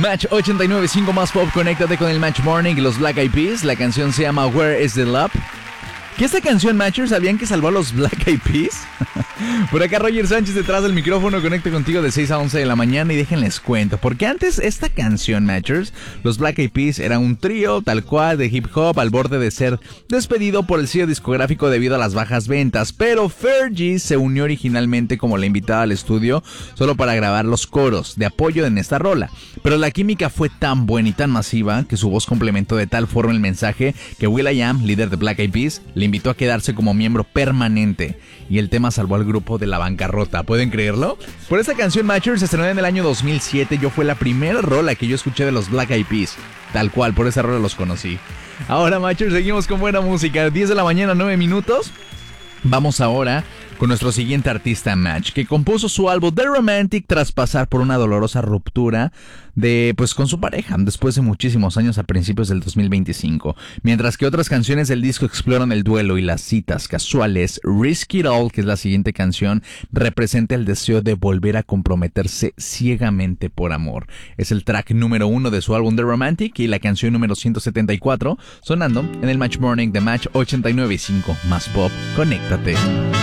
Match 89.5 más pop, conéctate con el Match Morning y los Black Eyed Peas. La canción se llama Where is the Love. ¿Que esta canción, Matchers, sabían que salvó a los Black Eyed Peas? Por acá Roger Sánchez detrás del micrófono, conecto contigo de 6 a 11 de la mañana y déjenles cuento. Porque antes esta canción, Matchers, los Black Eyed Peas eran un trío tal cual de hip hop al borde de ser despedido por el sello discográfico debido a las bajas ventas. Pero Fergie se unió originalmente como la invitada al estudio solo para grabar los coros de apoyo en esta rola. Pero la química fue tan buena y tan masiva que su voz complementó de tal forma el mensaje que will.i.am, líder de Black Eyed Peas, le invitó a quedarse como miembro permanente y el tema salvó al grupo de la bancarrota. ¿Pueden creerlo? Por esta canción, Matchers, se estrenó en el año 2007. Yo fue la primera rola que yo escuché de los Black Eyed Peas. Tal cual, por esa rola los conocí. Ahora, Matchers, seguimos con buena música. 10 de la mañana, 9 minutos. Vamos ahora con nuestro siguiente artista, Match, que compuso su álbum The Romantic tras pasar por una dolorosa ruptura con su pareja después de muchísimos años a principios del 2025. Mientras que otras canciones del disco exploran el duelo y las citas casuales, Risk It All, que es la siguiente canción, representa el deseo de volver a comprometerse ciegamente por amor. Es el track número 1 de su álbum The Romantic y la canción número 174 sonando en el Match Morning de Match 89.5 más pop. Conéctate.